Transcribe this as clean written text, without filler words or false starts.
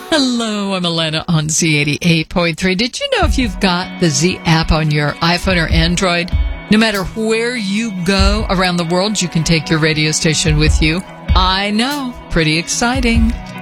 Hello, I'm Alana on Z88.3. Did you know if you've got the Z app on your iPhone or Android, no matter where you go around the world, you can take your radio station with you? I know. Pretty exciting.